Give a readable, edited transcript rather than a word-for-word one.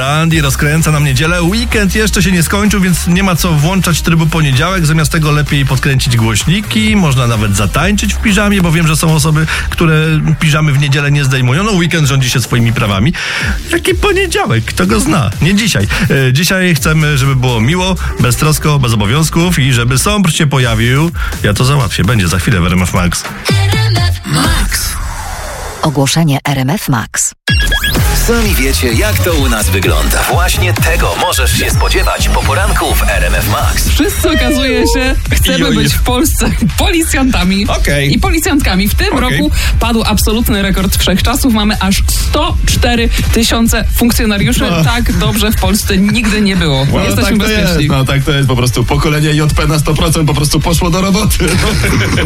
Morandi rozkręca nam niedzielę. Weekend jeszcze się nie skończył, więc nie ma co włączać trybu poniedziałek. Zamiast tego lepiej podkręcić głośniki. Można nawet zatańczyć w piżamie, bo wiem, że są osoby, które piżamy w niedzielę nie zdejmują. No weekend rządzi się swoimi prawami. Jaki poniedziałek? Kto go zna? Nie dzisiaj. Dzisiaj chcemy, żeby było miło, beztrosko, bez obowiązków i żeby Sąbr się pojawił. Ja to załatwię. Będzie za chwilę w RMF Max. Max. Ogłoszenie RMF Max. Sami wiecie, jak to u nas wygląda. Właśnie tego możesz się spodziewać po poranku w RMF Max. Wszyscy, okazuje się, chcemy być w Polsce policjantami i policjantkami. W tym roku padł absolutny rekord wszechczasów. Mamy aż 104 000 funkcjonariuszy. Tak dobrze w Polsce nigdy nie było. Jesteśmy bezpieczni. Tak to jest po prostu pokolenie JP na 100% po prostu poszło do roboty.